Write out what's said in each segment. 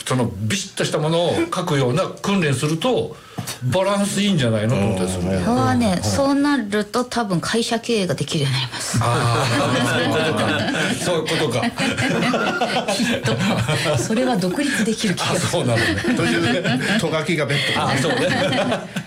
そのビシッとしたものを書くような訓練するとバランスいいんじゃないのと思ったりするね。 それはね、そうなると多分会社経営ができるようになります。 そういうことかきっとそれは独立できる気がする。 そうなのね。 途中でとがきがベッド。 そうね。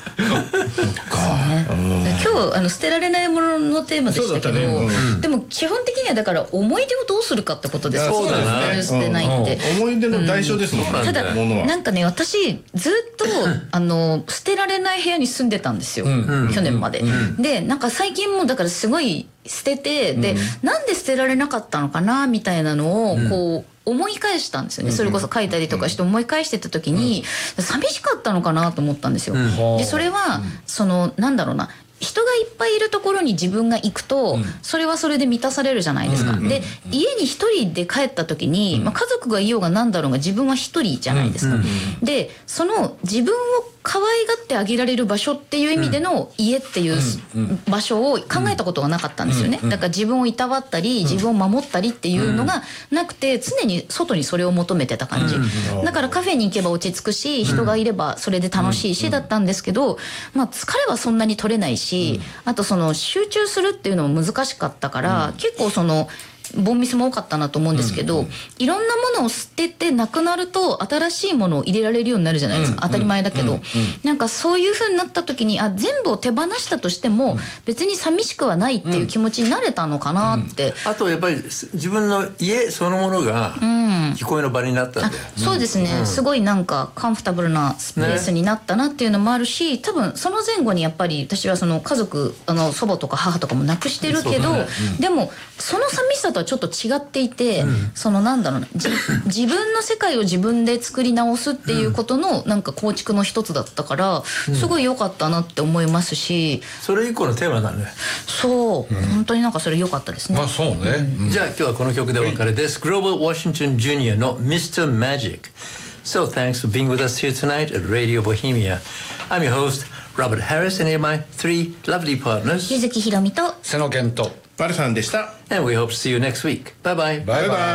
今日捨てられないもののテーマでしたけど、でも基本的にはだから思い出をどうするかってことですよ。 そうだね。 捨てないって、 思い出の代償ですもんね。 ただなんかね、私ずっと捨てられない部屋に住んでたんですよ、去年まで。でなんか最近もだからすごい捨てて、でなんで捨てられなかったのかなみたいなのをこう思い返したんですよね。それこそ書いたりとかして思い返してた時に寂しかったのかなと思ったんですよ。でそれはそのなんだろうな、人がいっぱいいるところに自分が行くと、それはそれで満たされるじゃないですか。で家に一人で帰った時に、家族がいようがなんだろうが自分は一人じゃないですか。でその自分を可愛がってあげられる場所っていう意味での家っていう場所を考えたことがなかったんですよね。だから自分をいたわったり自分を守ったりっていうのがなくて、常に外にそれを求めてた感じ。だからカフェに行けば落ち着くし、人がいればそれで楽しいしだったんですけど、疲れはそんなに取れないし、あとその集中するっていうのも難しかったから、結構そのボンミスも多かったなと思うんですけど、いろんなものを捨ててなくなると新しいものを入れられるようになるじゃないですか。当たり前だけど、なんかそういう風になった時に全部を手放したとしても別に寂しくはないっていう気持ちになれたのかなって、 あとやっぱり自分の家そのものが憩いの場になったんだよ。 そうですね、すごいなんかカンフォタブルなスペースになったなっていうのもあるし、多分その前後にやっぱり私はその家族祖母とか母とかも亡くしてるけど、でもその寂しさとはちょっと違っていて、そのなんだろうな、自分の世界を自分で作り直すっていうことのなんか構築の一つだったから、すごい良かったなって思いますし、 それ以降のテーマなんね。 そう、本当になんかそれ良かったですね。 そうね。 じゃあ今日はこの曲でお別れです。Grover Washington Jr. の Mr. Magic。 So thanks for being with us here tonight at Radio Bohemia. I'm your host Robert Harris, and here are my three lovely partners. 柚木ひろみと瀬野健とバルさんでした。 And we hope to see you next week. Bye bye. Bye bye.